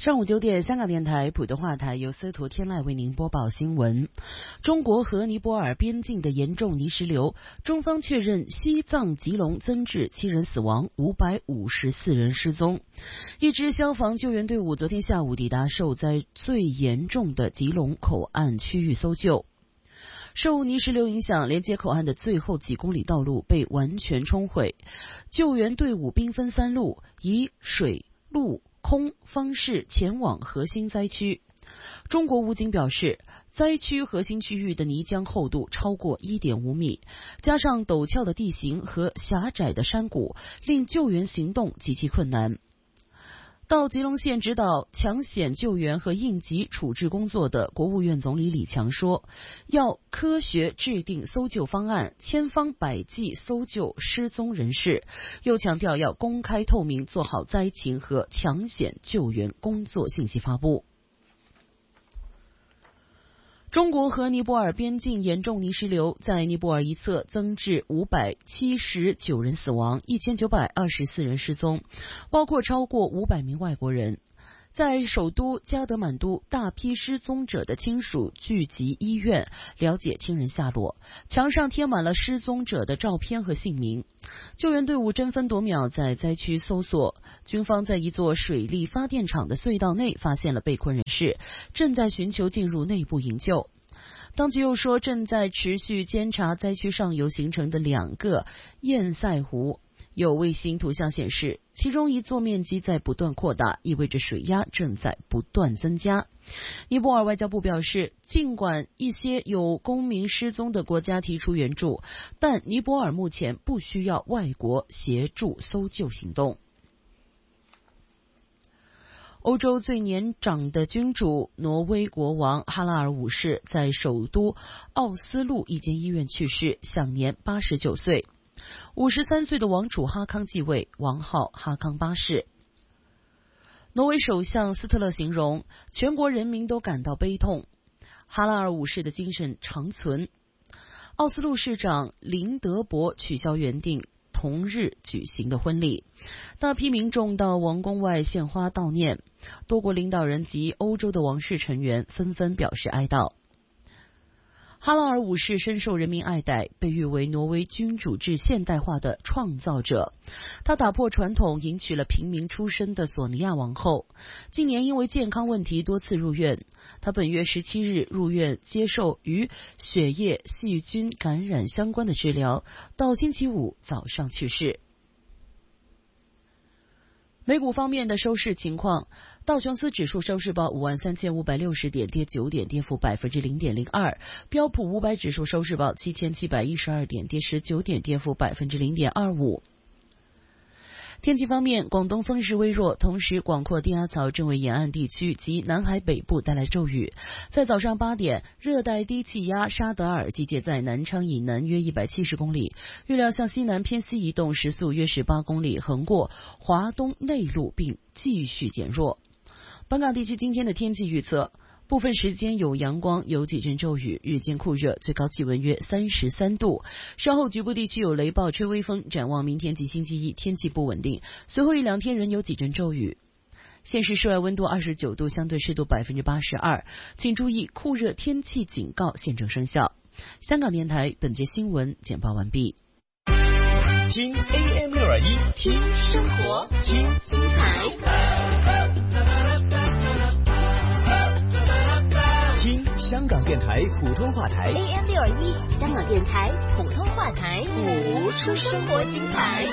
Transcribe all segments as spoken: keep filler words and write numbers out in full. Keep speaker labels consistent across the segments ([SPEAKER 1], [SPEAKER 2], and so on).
[SPEAKER 1] 上午九点，香港电台普通话台由司徒天籁为您播报新闻。中国和尼泊尔边境的严重泥石流，中方确认西藏吉隆增至七人死亡，五百五十四人失踪。一支消防救援队伍昨天下午抵达受灾最严重的吉隆口岸区域搜救。受泥石流影响，连接口岸的最后几公里道路被完全冲毁，救援队伍兵分三路，以水、陆、空方式前往核心灾区。中国武警表示，灾区核心区域的泥浆厚度超过 一点五米，加上陡峭的地形和狭窄的山谷，令救援行动极其困难。到吉隆县指导抢险救援和应急处置工作的国务院总理李强说，要科学制定搜救方案，千方百计搜救失踪人士，又强调要公开透明做好灾情和抢险救援工作信息发布。中国和尼泊尔边境严重泥石流，在尼泊尔一侧增至五百七十九人死亡，一千九百二十四人失踪，包括超过五百名外国人。在首都加德满都，大批失踪者的亲属聚集医院，了解亲人下落，墙上贴满了失踪者的照片和姓名。救援队伍争分夺秒在灾区搜索，军方在一座水力发电厂的隧道内发现了被困人士，正在寻求进入内部营救。当局又说，正在持续监察灾区上游形成的两个堰塞湖，有卫星图像显示，其中一座面积在不断扩大，意味着水压正在不断增加。尼泊尔外交部表示，尽管一些有公民失踪的国家提出援助，但尼泊尔目前不需要外国协助搜救行动。欧洲最年长的君主挪威国王哈拉尔五世在首都奥斯陆一间医院去世，享年八十九岁。五十三岁的王储哈康继位，王号哈康八世。挪威首相斯特勒形容，全国人民都感到悲痛，哈拉尔五世的精神长存。奥斯陆市长林德伯取消原定同日举行的婚礼，大批民众到王宫外献花悼念，多国领导人及欧洲的王室成员纷纷表示哀悼。哈拉尔五世深受人民爱戴，被誉为挪威君主制现代化的创造者。他打破传统，迎娶了平民出身的索尼娅王后。近年因为健康问题多次入院，他本月十七日入院接受与血液细菌感染相关的治疗，到星期五早上去世。美股方面的收市情况，道琼斯指数收市报五万三千五百六十点，跌九点，跌幅百分之零点零二。标普五百指数收市报七千七百一十二点，跌十九点，跌幅百分之零点二五。天气方面，广东风势微弱，同时广阔低压槽正为沿岸地区及南海北部带来骤雨。在早上八点，热带低气压沙德尔集结在南昌以南约一百七十公里，预料向西南偏西移动，时速约十八公里，横过华东内陆并继续减弱。本港地区今天的天气预测，部分时间有阳光，有几阵骤雨，日间酷热，最高气温约三十三度。稍后局部地区有雷暴，吹微风。展望明天及星期一，天气不稳定，随后一两天仍有几阵骤雨。现时室外温度二十九度，相对湿度百分之八十二，请注意酷热天气警告现正生效。香港电台本节新闻简报完毕。
[SPEAKER 2] 听 A M 六二一，
[SPEAKER 3] 听生活，听精彩。
[SPEAKER 2] 听香港电台普通话台
[SPEAKER 3] A M 六二一，香港电台普通话台，谱出生活精彩。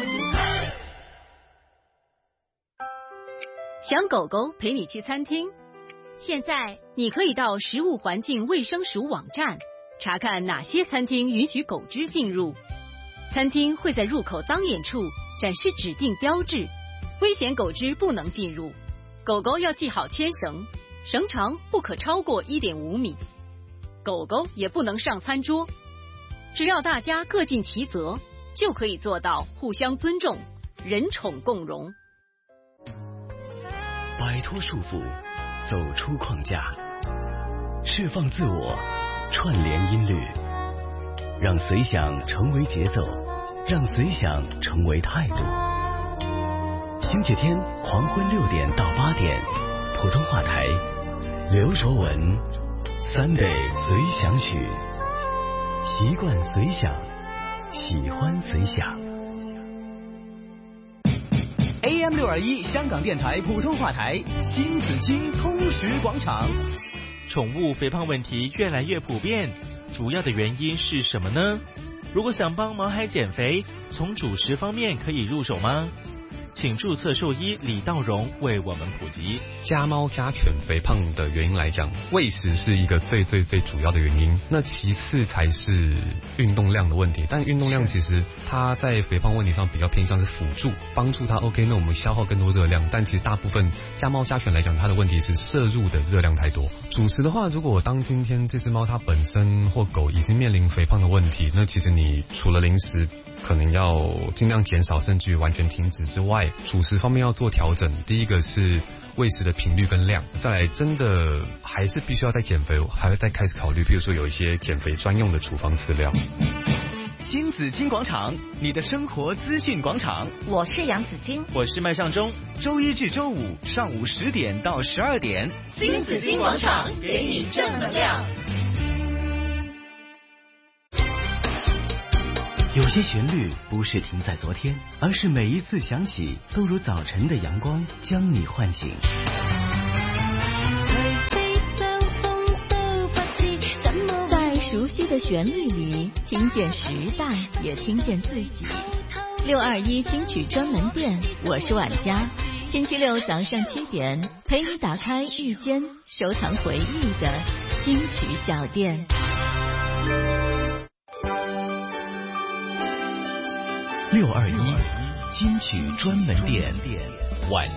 [SPEAKER 4] 想狗狗陪你去餐厅？现在你可以到食物环境卫生署网站查看哪些餐厅允许狗只进入。餐厅会在入口当眼处展示指定标志，危险狗只不能进入。狗狗要系好牵绳，绳长不可超过 一点五米。狗狗也不能上餐桌。只要大家各尽其责，就可以做到互相尊重，人宠共荣。
[SPEAKER 2] 摆脱束缚，走出框架，释放自我，串联音律，让随想成为节奏，让随想成为态度。星期天黄昏六点到八点， 普通话台，刘卓文 Sunday 随想曲，习惯随想，喜欢随想。
[SPEAKER 5] A M 六二一香港电台普通话台，新紫荆通识广场。
[SPEAKER 6] 宠物肥胖问题越来越普遍，主要的原因是什么呢？如果想帮毛孩减肥，从主食方面可以入手吗？请注册兽医李道荣为我们普及。
[SPEAKER 7] 家猫家犬肥胖的原因来讲，喂食是一个最最最主要的原因，那其次才是运动量的问题。但运动量其实它在肥胖问题上比较偏向是辅助，帮助它 OK， 那我们消耗更多热量。但其实大部分家猫家犬来讲，它的问题是摄入的热量太多。主食的话，如果当今天这只猫它本身或狗已经面临肥胖的问题，那其实你除了零食可能要尽量减少，甚至于完全停止之外，主食方面要做调整。第一个是喂食的频率跟量，再来真的还是必须要再减肥，还会再开始考虑，比如说有一些减肥专用的处方饲料。
[SPEAKER 5] 新紫荆广场，你的生活资讯广场。
[SPEAKER 8] 我是杨紫荆，
[SPEAKER 6] 我是麦尚中。
[SPEAKER 5] 周一至周五上午十点到十二点，
[SPEAKER 3] 新紫荆广场给你正能量。
[SPEAKER 2] 有些旋律不是停在昨天，而是每一次响起，都如早晨的阳光将你唤醒。
[SPEAKER 9] 在熟悉的旋律里，听见时代，也听见自己。六二一金曲专门店，我是婉佳。星期六早上七点，陪你打开一间收藏回忆的金曲小店。
[SPEAKER 2] 六二一金曲专门店，晚